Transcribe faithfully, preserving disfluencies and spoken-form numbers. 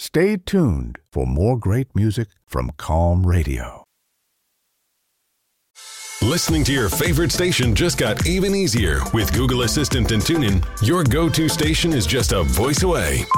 Stay tuned for more great music from Calm Radio. Listening to your favorite station just got even easier with Google Assistant and TuneIn. Your go-to station is just a voice away.